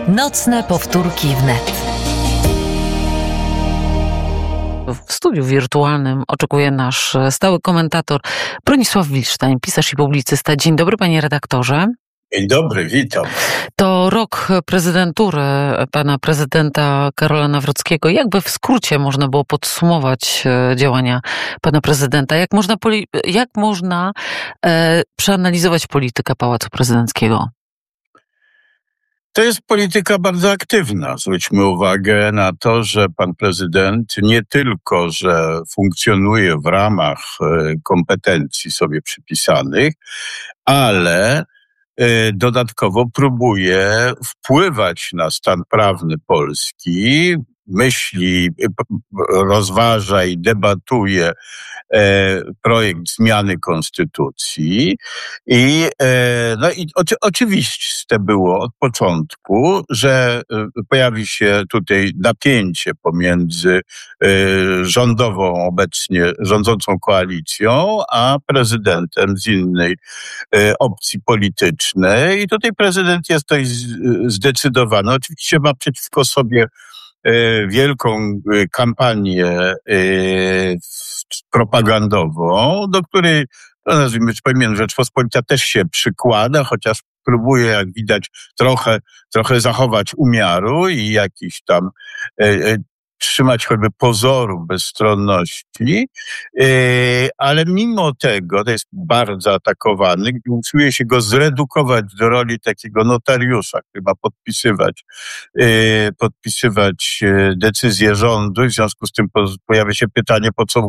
Nocne powtórki wnet. W studiu wirtualnym oczekuje nasz stały komentator Bronisław Wilsztajn, pisarz i publicysta. Dzień dobry, panie redaktorze. Dzień dobry, witam. To rok prezydentury pana prezydenta Karola Nawrockiego. Jakby w skrócie można było podsumować działania pana prezydenta? Jak można przeanalizować politykę Pałacu Prezydenckiego? To jest polityka bardzo aktywna. Zwróćmy uwagę na to, że pan prezydent nie tylko, że funkcjonuje w ramach kompetencji sobie przypisanych, ale dodatkowo próbuje wpływać na stan prawny Polski, myśli, rozważa i debatuje projekt zmiany konstytucji i oczywiste było od początku, że pojawi się tutaj napięcie pomiędzy rządową, obecnie rządzącą koalicją, a prezydentem z innej opcji politycznej. I tutaj prezydent jest dość zdecydowany. Oczywiście ma przeciwko sobie wielką kampanię propagandową, do której, nazwijmy, powiem, Rzeczpospolita też się przykłada, chociaż próbuje, jak widać, trochę zachować umiaru i jakiś tam trzymać choćby pozoru bezstronności, ale mimo tego to jest bardzo atakowany, gdy usiłuje się go zredukować do roli takiego notariusza, który ma podpisywać decyzje rządu. W związku z tym pojawia się pytanie, po co